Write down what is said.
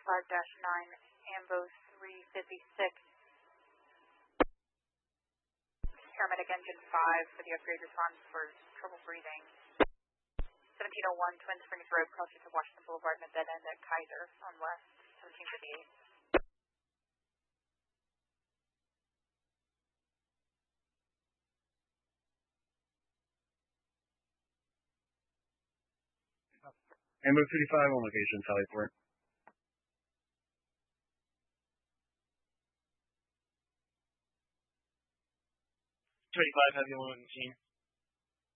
AMBO 356. Paramedic engine 5 for the upgrade response for trouble breathing. 1701 Twin Springs Road, crossing to Washington Boulevard, and a dead end at Kaiser on West 1758. AMBO 35 on location, Sallyport. 35, have you on the team?